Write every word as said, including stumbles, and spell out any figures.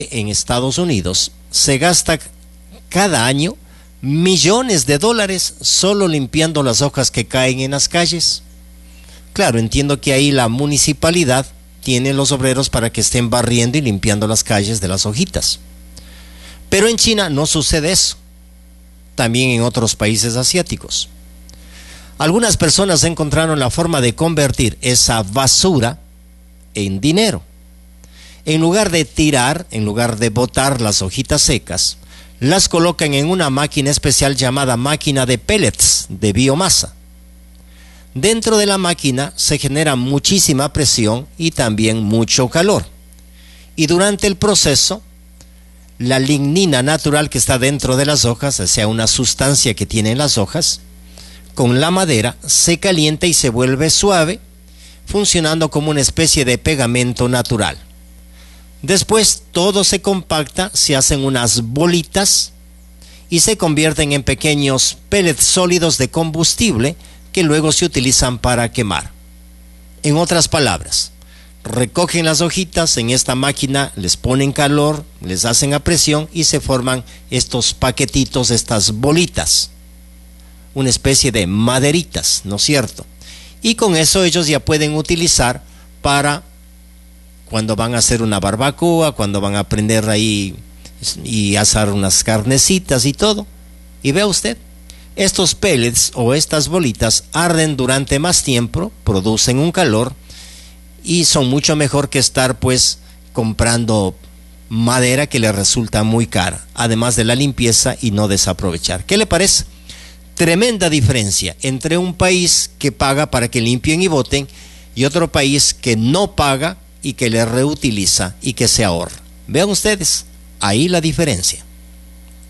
en Estados Unidos se gasta cada año millones de dólares solo limpiando las hojas que caen en las calles. Claro, entiendo que ahí la municipalidad tiene los obreros para que estén barriendo y limpiando las calles de las hojitas. Pero en China no sucede eso. También en otros países asiáticos. Algunas personas encontraron la forma de convertir esa basura en dinero. En lugar de tirar, en lugar de botar las hojitas secas, las colocan en una máquina especial llamada máquina de pellets, de biomasa. Dentro de la máquina se genera muchísima presión y también mucho calor. Y durante el proceso, la lignina natural que está dentro de las hojas, o sea, una sustancia que tienen las hojas, con la madera se calienta y se vuelve suave, funcionando como una especie de pegamento natural. Después todo se compacta, se hacen unas bolitas y se convierten en pequeños pellets sólidos de combustible que luego se utilizan para quemar. En otras palabras, recogen las hojitas en esta máquina, les ponen calor, les hacen a presión y se forman estos paquetitos, estas bolitas, una especie de maderitas, ¿no es cierto? Y con eso ellos ya pueden utilizar para cuando van a hacer una barbacoa, cuando van a prender ahí y asar unas carnecitas y todo. Y vea usted, estos pellets o estas bolitas arden durante más tiempo, producen un calor y son mucho mejor que estar pues comprando madera que le resulta muy cara, además de la limpieza y no desaprovechar. ¿Qué le parece? Tremenda diferencia entre un país que paga para que limpien y boten y otro país que no paga y que le reutiliza y que se ahorra. Vean ustedes, ahí la diferencia.